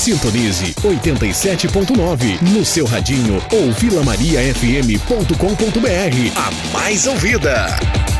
Sintonize 87.9 no seu radinho ou vilamariafm.com.br. A mais ouvida.